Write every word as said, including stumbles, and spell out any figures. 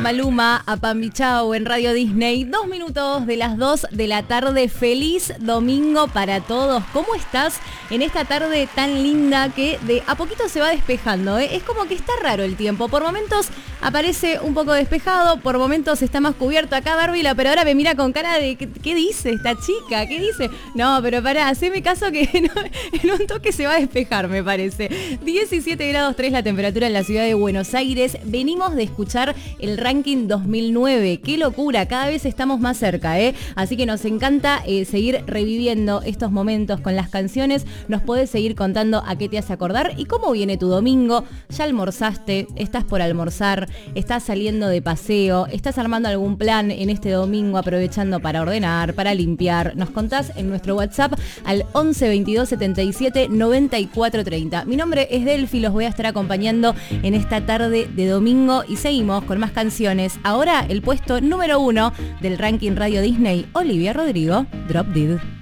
Maluma, a Pambi Chao en Radio Disney. Dos minutos de las dos de la tarde. Feliz domingo para todos. ¿Cómo estás en esta tarde tan linda que de a poquito se va despejando? ¿eh? Es como que está raro el tiempo. Por momentos aparece un poco despejado, por momentos está más cubierto. Acá Barbie, la operadora, me mira con cara de ¿qué, qué dice esta chica? ¿Qué dice? No, pero pará, haceme caso que no, en un toque se va a despejar, me parece. diecisiete grados tres la temperatura en la ciudad de Buenos Aires. Venimos de escuchar el ranking dos mil nueve. ¡Qué locura! Cada vez estamos más cerca, ¿eh? Así que nos encanta eh, seguir reviviendo estos momentos con las canciones. Nos podés seguir contando a qué te hace acordar y cómo viene tu domingo. ¿Ya almorzaste? ¿Estás por almorzar? ¿Estás saliendo de paseo? ¿Estás armando algún plan en este domingo aprovechando para ordenar, para limpiar? Nos contás en nuestro WhatsApp al once veintidós setenta y siete noventa y cuatro treinta. Mi nombre es Delphi, los voy a estar acompañando en esta tarde de domingo y seguimos con más canciones. Ahora el puesto número uno del ranking Radio Disney, Olivia Rodrigo, Drop Dead.